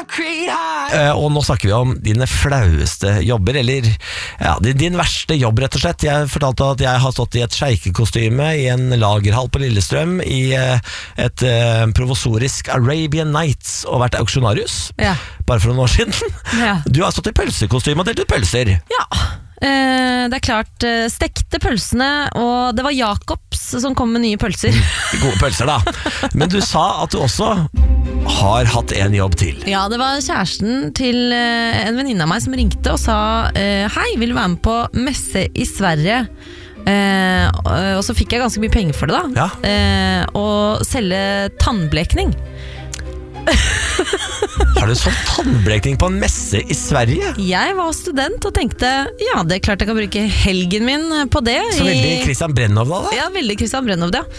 Og nå snakker vi om dine flaueste jobber, eller din verste jobb rett og slett. Jeg fortalte at jeg har stått i et sjeikekostyme i en lagerhall på Lillestrøm i et provosorisk Arabian Nights og vært auksjonarius, bare for noen år siden. Du har stått i pølsekostyme og delt ut pølser. Ja, det er klart, stekte pølsene, og det var Jacobs som kom med nye pølser. Gode pølser da. Men du sa at du også har hatt en jobb til. Ja, det var kjæresten til en venninne av meg som ringte og sa hei, vil du være med på messe i Sverige? Og så fikk jeg ganske mye penger for det da. Og selge tannblekning. Har du sånn tannblekning på en messe i Sverige? Jeg var student og tenkte, ja, det er klart jeg kan bruke helgen min på det. Så veldig Christian Brennov da? Ja, veldig Christian Brennov, ja.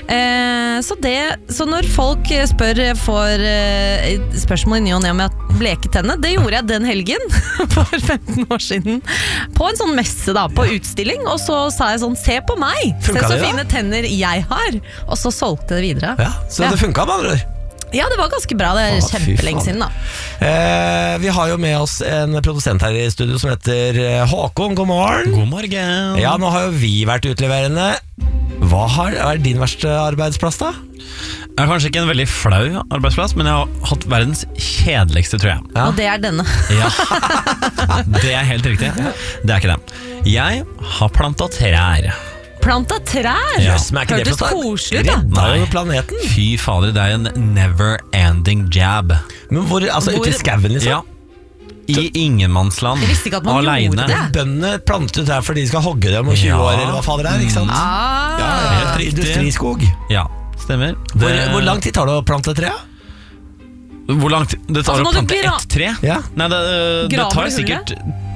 Så når folk får spørsmål i ny og ne om jeg har bleket tennene, det gjorde jeg den helgen for 15 år siden på en sånn messe da, på utstilling, og så sa jeg sånn, se på meg, se så fine tenner jeg har, og så solgte det videre. Ja, så det funket med andre ord? Ja, det var ganske bra, det er kjempelenge siden da. Vi har jo med oss en produsent her i studio som heter Håkon, god morgen. God morgen. Ja, nå har jo vi vært utleverende. Hva er din verste arbeidsplass da? Jeg har kanskje ikke en veldig flau arbeidsplass, men jeg har hatt verdens kjedeligste, tror jeg. Og det er denne. Ja, det er helt riktig. Det er ikke det. Jeg har plantet trær. Planta trær? Hørtes koselig ut da. Nei, planeten. Fy fader, det er en never-ending jab. Men hvor, altså ute i skaven liksom? Ja. I ingenmannsland. Jeg visste ikke at man gjorde det. Bøndene planter trær fordi de skal hogge dem om 20 år, eller hva fader det er, ikke sant? Ja, industriskog. Ja, stemmer. Hvor lang tid tar det å plante tre? Hvor lang tid? Det tar å plante ett tre? Nei, det tar sikkert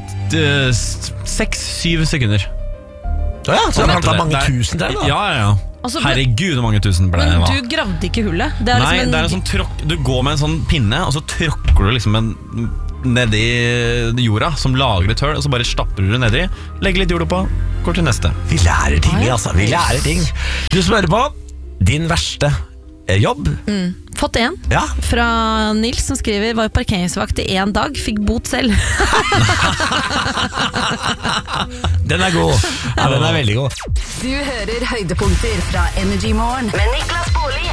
6-7 sekunder. Så du har plantet mange tusen trær da? Ja. Herregud, hvor mange tusen ble det. Men du gravde ikke hullet? Nei, det er en sånn du går med en sånn pinne, og så tråkker du liksom nedi jorda som lager et høl, og så bare stapper du det nedi, legger litt jord på, går til neste. Vi lærer ting, altså. Vi lærer ting. Du som hører på, din verste jobb. Fått en fra Nils som skriver, var parkeringsvakt i 1 dag, fikk bot selv. Den er god. Ja, den er veldig god. Du hører høydepunkter fra Energy Morgen med Niklas Baarli.